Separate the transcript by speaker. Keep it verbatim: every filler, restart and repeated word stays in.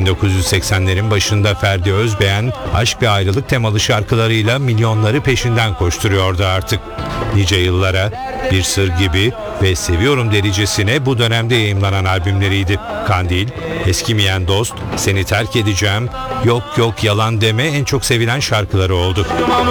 Speaker 1: bin dokuz yüz seksenlerin başında Ferdi Özbeğen aşk ve ayrılık temalı şarkılarıyla milyonları peşinden koşturuyordu artık. Nice yıllara, Bir Sır Gibi ve Seviyorum Delicesine bu dönemde yayımlanan albümleriydi. Kandil, Eskimeyen Dost, Seni Terk Edeceğim, Yok Yok Yalan Deme en çok sevilen şarkıları oldu.